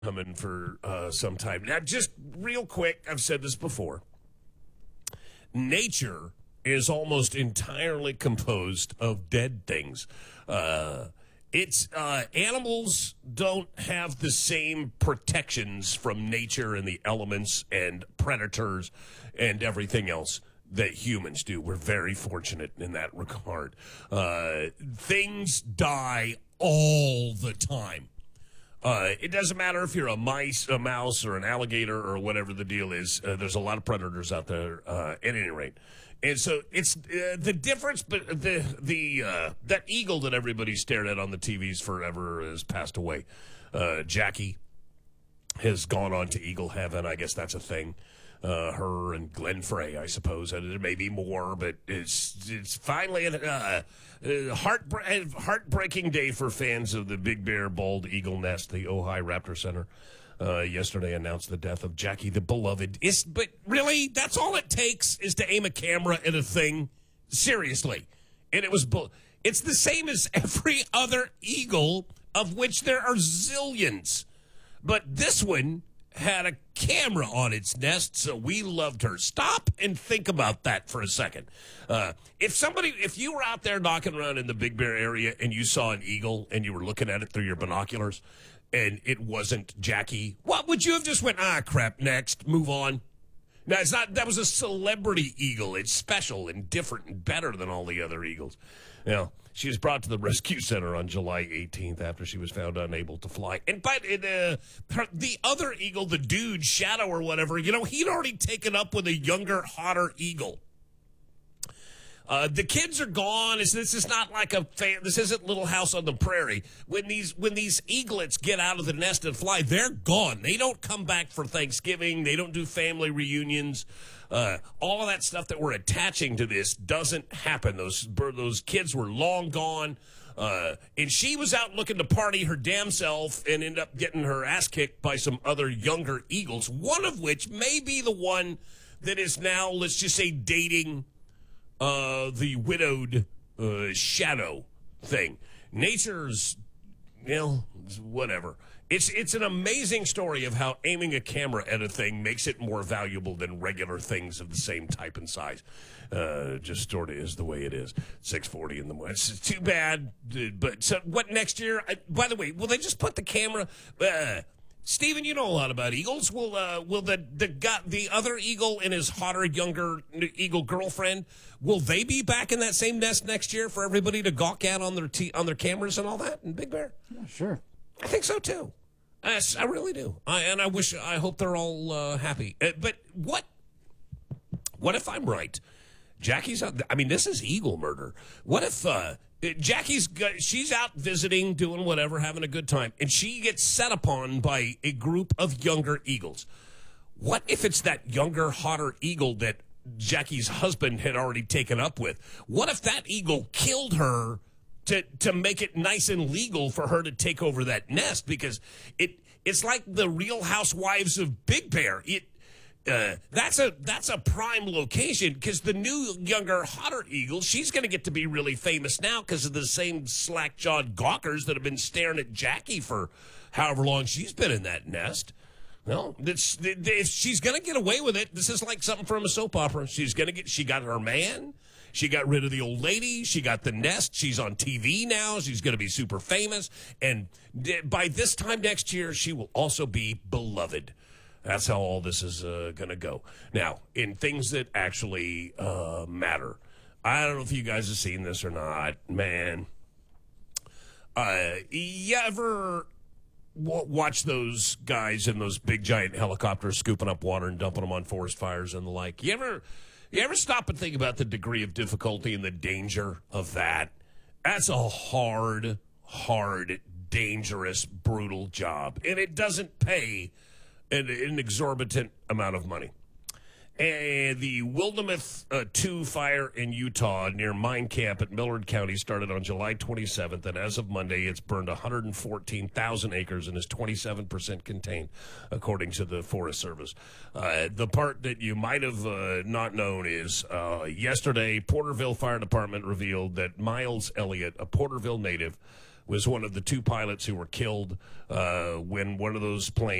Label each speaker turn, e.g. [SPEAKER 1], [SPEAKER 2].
[SPEAKER 1] coming for some time. Now, just real quick, I've said this before. Nature is almost entirely composed of dead things. It's animals don't have the same protections from nature and the elements and predators and everything else that humans do. We're very fortunate in that regard. Things die all the time. It doesn't matter if you're a mouse, or an alligator, or whatever the deal is. There's a lot of predators out there at any rate. And so it's the difference, but that eagle that everybody stared at on the TVs forever has passed away. Jackie has gone on to eagle heaven. I guess that's a thing. Her and Glenn Frey, I suppose. And there may be more, but it's finally a heartbreaking day for fans of the Big Bear Bald Eagle Nest. The Ojai Raptor Center yesterday announced the death of Jackie the Beloved. But really, that's all it takes is to aim a camera at a thing. Seriously. And it's the same as every other eagle, of which there are zillions. But this one had a camera on its nest, so we loved her. Stop and think about that for a second. If you were out there knocking around in the Big Bear area and you saw an eagle and you were looking at it through your binoculars and it wasn't Jackie, what would you have just went, crap, next, move on? Now, it's not, that was a celebrity eagle. It's special and different and better than all the other eagles. Now, she was brought to the rescue center on July 18th after she was found unable to fly. And the other eagle, the dude, Shadow or whatever, he'd already taken up with a younger, hotter eagle. The kids are gone. This is not like this isn't Little House on the Prairie. When these eaglets get out of the nest and fly, they're gone. They don't come back for Thanksgiving. They don't do family reunions. All of that stuff that we're attaching to this doesn't happen. Those kids were long gone. And she was out looking to party her damn self and end up getting her ass kicked by some other younger eagles, one of which may be the one that is now, let's just say, dating the widowed Shadow thing. Nature's, whatever. It's an amazing story of how aiming a camera at a thing makes it more valuable than regular things of the same type and size. Just sort of is the way it is. 6:40 in the morning. It's too bad. But so what next year? By the way, will they just put the camera? Stephen, you know a lot about eagles. Will the other eagle and his hotter, younger eagle girlfriend, will they be back in that same nest next year for everybody to gawk at on their cameras and all that in Big Bear?
[SPEAKER 2] Yeah, sure.
[SPEAKER 1] I think so too. I really do. I hope they're all happy. But what if I'm right? Jackie's out. I mean, this is eagle murder. What if she's out visiting, doing whatever, having a good time, and she gets set upon by a group of younger eagles? What if it's that younger, hotter eagle that Jackie's husband had already taken up with? What if that eagle killed her to make it nice and legal for her to take over that nest? Because it's like the Real Housewives of Big Bear. That's a prime location because the new, younger, hotter eagle, she's going to get to be really famous now because of the same slack-jawed gawkers that have been staring at Jackie for however long she's been in that nest. Well, if she's going to get away with it, this is like something from a soap opera. She got her man. She got rid of the old lady. She got the nest. She's on TV now. She's going to be super famous. And by this time next year, she will also be beloved. That's how all this is going to go. Now, in things that actually matter, I don't know if you guys have seen this or not, man. You ever watch those guys in those big, giant helicopters scooping up water and dumping them on forest fires and the like? You ever stop and think about the degree of difficulty and the danger of that? That's a hard, dangerous, brutal job. And it doesn't pay an exorbitant amount of money. And the Willamette 2 fire in Utah near Mine Camp at Millard County started on July 27th, and as of Monday, it's burned 114,000 acres and is 27% contained, according to the Forest Service. The part that you might have not known is yesterday, Porterville Fire Department revealed that Miles Elliott, a Porterville native, was one of the two pilots who were killed when one of those planes